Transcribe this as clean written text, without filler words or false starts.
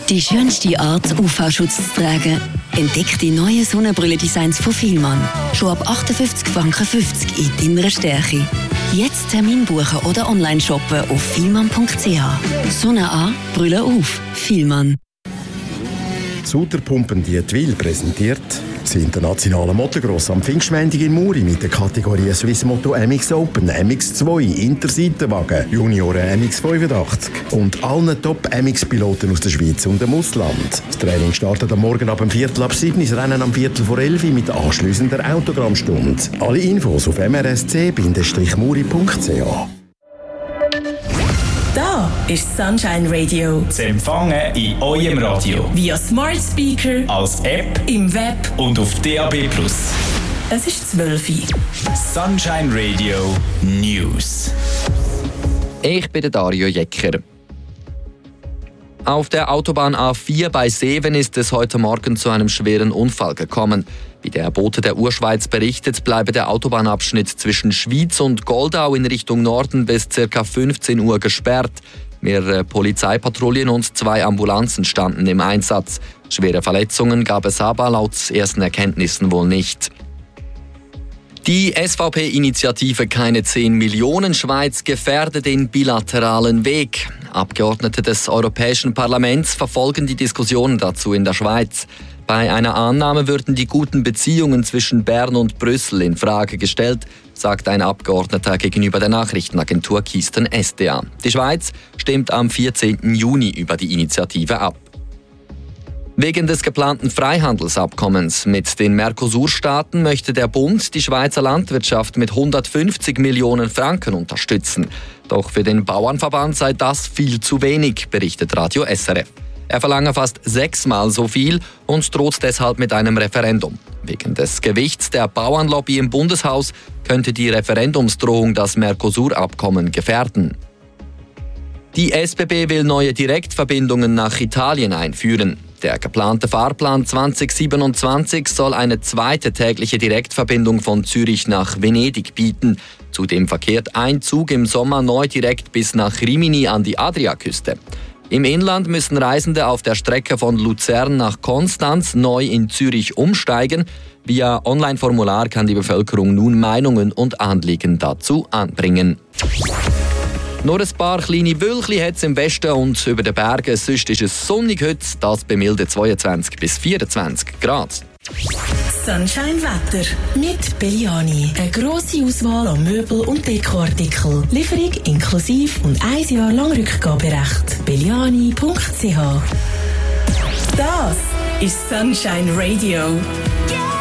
Die schönste Art, UV-Schutz zu tragen. Entdeck die neuen Sonnenbrille-Designs von Fielmann. Schon ab 58,50 Franken in deiner Stärke. Jetzt Termin buchen oder online shoppen auf fielmann.ch. Sonne an, Brille auf. Fielmann. Suterpumpen Dietwil präsentiert das internationale Motocross am Pfingstmontag in Muri mit der Kategorie Swiss Moto MX Open, MX2, Interseitenwagen, Junioren MX 85 und allen Top-MX-Piloten aus der Schweiz und dem Ausland. Das Training startet am Morgen ab 6:15, das Rennen am 11:15 mit anschliessender Autogrammstunde. Alle Infos auf mrsc-muri.ch. Da ist Sunshine Radio. Zu empfangen in eurem Radio. Via Smart Speaker, als App, im Web und auf DAB+. Es ist 12 Uhr. Sunshine Radio News. Ich bin Dario Jecker. Auf der Autobahn A4 bei Seven ist es heute Morgen zu einem schweren Unfall gekommen. Wie der Bote der Urschweiz berichtet, bleibe der Autobahnabschnitt zwischen Schwyz und Goldau in Richtung Norden bis ca. 15 Uhr gesperrt. Mehrere Polizeipatrouillen und 2 Ambulanzen standen im Einsatz. Schwere Verletzungen gab es aber laut ersten Erkenntnissen wohl nicht. Die SVP-Initiative Keine 10 Millionen Schweiz gefährdet den bilateralen Weg. Abgeordnete des Europäischen Parlaments verfolgen die Diskussionen dazu in der Schweiz. Bei einer Annahme würden die guten Beziehungen zwischen Bern und Brüssel in Frage gestellt, sagt ein Abgeordneter gegenüber der Nachrichtenagentur Keystone SDA. Die Schweiz stimmt am 14. Juni über die Initiative ab. Wegen des geplanten Freihandelsabkommens mit den Mercosur-Staaten möchte der Bund die Schweizer Landwirtschaft mit 150 Millionen Franken unterstützen. Doch für den Bauernverband sei das viel zu wenig, berichtet Radio SRF. Er verlange fast 6-mal so viel und droht deshalb mit einem Referendum. Wegen des Gewichts der Bauernlobby im Bundeshaus könnte die Referendumsdrohung das Mercosur-Abkommen gefährden. Die SBB will neue Direktverbindungen nach Italien einführen. Der geplante Fahrplan 2027 soll eine zweite tägliche Direktverbindung von Zürich nach Venedig bieten. Zudem verkehrt ein Zug im Sommer neu direkt bis nach Rimini an die Adriaküste. Im Inland müssen Reisende auf der Strecke von Luzern nach Konstanz neu in Zürich umsteigen. Via Online-Formular kann die Bevölkerung nun Meinungen und Anliegen dazu anbringen. Nur ein paar kleine Wölkchen hat es im Westen und über den Bergen. Sonst ist es sonnig heute, das bei milden 22 bis 24 Grad. Sunshine Wetter mit Belliani. Eine grosse Auswahl an Möbel- und Dekoartikeln. Lieferung inklusive und 1 Jahr lang Rückgaberecht. Belliani.ch. Das ist Sunshine Radio.